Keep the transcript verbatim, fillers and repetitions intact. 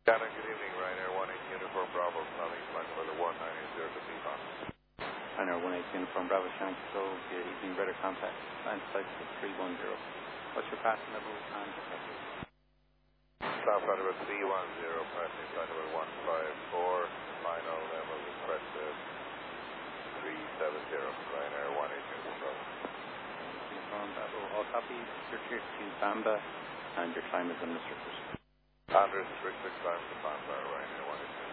Shannon, good evening. Ryanair one eight Uniform Bravo, calling flight number one nine eight zero to Beacon. Ryanair one eight Uniform Bravo, Shannon Control, good evening, radar contact, line flight three one zero. What's your passing level and objective? Stop flight number three one zero, passing flight number one five four, final level requested three seven zero, Ryanair one eight Uniform Bravo. Uniform Bravo, all copy, searcher to Bamba, and your time is unrestricted. Unrestricted time to Bamba, Ryanair one eight.